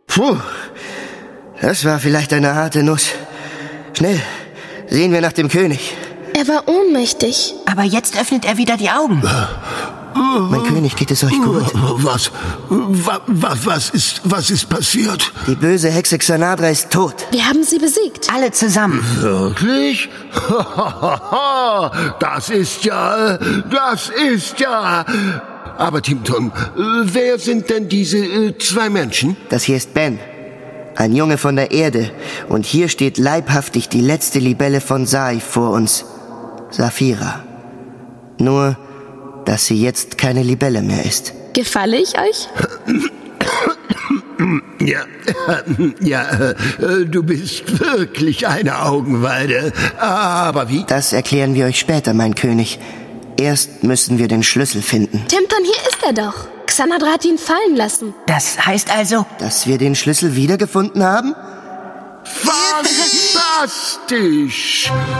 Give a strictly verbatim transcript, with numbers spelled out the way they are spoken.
Puh, das war vielleicht eine harte Nuss. Schnell, sehen wir nach dem König. Er war ohnmächtig. Aber jetzt öffnet er wieder die Augen. Mein König, geht es euch gut? Was? Was, was, was, ist, was ist passiert? Die böse Hexe Xanadra ist tot. Wir haben sie besiegt. Alle zusammen. Wirklich? Das ist ja, das ist ja... Aber Timton, wer sind denn diese äh, zwei Menschen? Das hier ist Ben, ein Junge von der Erde. Und hier steht leibhaftig die letzte Libelle von Sai vor uns, Saphira. Nur, dass sie jetzt keine Libelle mehr ist. Gefalle ich euch? Ja, ja, äh, du bist wirklich eine Augenweide. Aber wie? Das erklären wir euch später, mein König. Erst müssen wir den Schlüssel finden. Timton, hier ist er doch. Xanadra hat ihn fallen lassen. Das heißt also... Dass wir den Schlüssel wiedergefunden haben? Fantastisch!